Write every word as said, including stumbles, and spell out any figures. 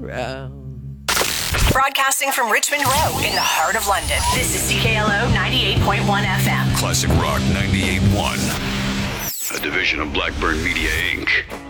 around. Broadcasting from Richmond Row in the heart of London. This is C K L O ninety-eight point one F M. Classic Rock ninety-eight point one. A division of Blackburn Media, Incorporated.